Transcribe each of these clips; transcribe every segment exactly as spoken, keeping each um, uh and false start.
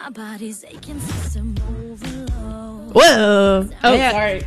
My body's aching, system overload. Whoa. Oh, Yeah. sorry.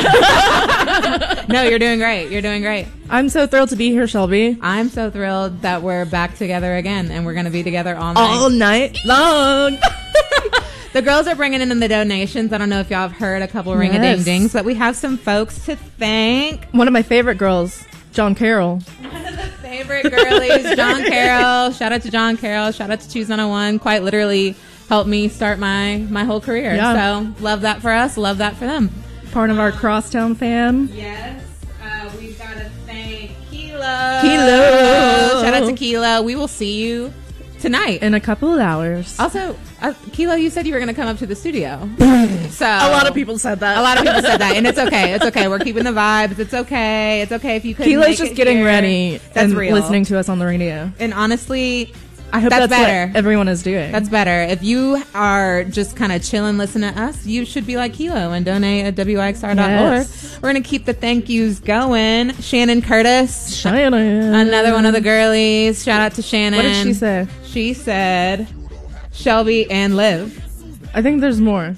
No. No, you're doing great. You're doing great. I'm so thrilled to be here, Shelby. I'm so thrilled that we're back together again, and we're going to be together all night. All night long. The girls are bringing in the donations. I don't know if y'all have heard a couple ring a ding Yes. dings, but we have some folks to thank. One of my favorite girls, John Carroll. One of the favorite girlies, John Carroll. Shout out to John Carroll. Shout out to Choose one oh one. Quite literally helped me start my, my whole career. Yeah. So love that for us. Love that for them. Part of our Crosstown fam. Yes. Uh, we've got to thank Kilo. Kilo. Shout out to Kilo. We will see you tonight. In a couple of hours. Also, uh, Kilo, you said you were going to come up to the studio. So A lot of people said that. A lot of people said that, and it's okay. It's okay. We're keeping the vibes. It's okay. It's okay if you couldn't Kilo's make just it getting here. ready That's and real. listening to us on the radio. And honestly, I hope That's that's, better. what everyone is doing. that's better. If you are just kind of chilling, listening to us, you should be like Kilo and donate at W I X R dot org. Yes. We're going to keep the thank yous going. Shannon Curtis, Shannon. another one of the girlies. Shout out to Shannon. What did she say? She said, Shelby and Liv. I think there's more.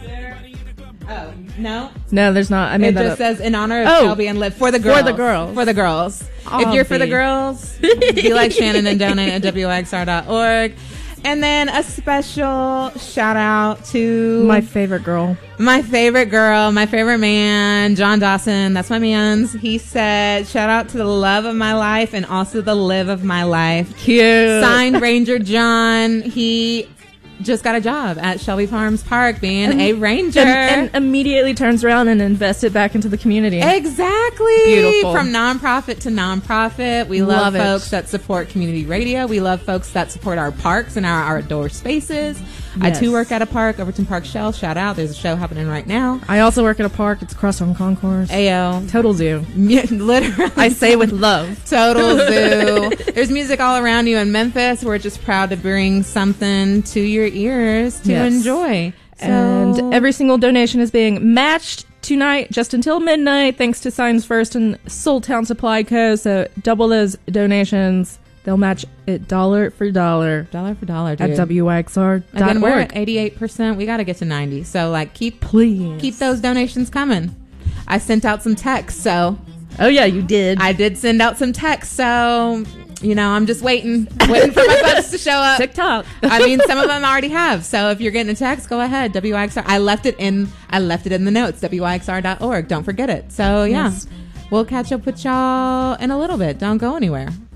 Oh, no? No, there's not. I made It that just up. says in honor of Oh. Shelby and Liv. For the girls. For the girls. For the girls. If you're for the Obvi. girls, be like Shannon and donate at W I X R dot org. And then a special shout out to My favorite girl. my favorite girl, my favorite man, John Dawson. That's my man's. He said, shout out to the love of my life and also the live of my life. Cute. Signed Ranger John. He just got a job at Shelby Farms Park being And- a ranger. And, and immediately turns around and invests it back into the community. Exactly. Beautiful. From nonprofit to nonprofit. We love, Love it. folks that support community radio. We love folks that support our parks and our outdoor spaces. I Yes. too work at a park, Overton Park Shell. Shout out. There's a show happening right now. I also work at a park. It's across on Concourse. Ayo. Total zoo. Yeah, literally. I say with love. Total zoo. There's music all around you in Memphis. We're just proud to bring something to your ears to Yes. enjoy. So- And every single donation is being matched tonight just until midnight thanks to Signs First and Soul Town Supply Co. So double those donations. They'll match it dollar for dollar dollar for dollar, dude. at W I X R dot Again, we're org. at eighty-eight percent. We got to get to ninety. So, like, keep Please. keep those donations coming. I sent out some texts, so Oh, yeah, you did. I did send out some texts. So, you know, I'm just waiting, waiting for my folks to show up. TikTok. I mean, some of them already have. So if you're getting a text, go ahead. W I X R. I left it in. I left it in the notes. W I X R dot org. Don't forget it. So yeah, Yes. we'll catch up with y'all in a little bit. Don't go anywhere.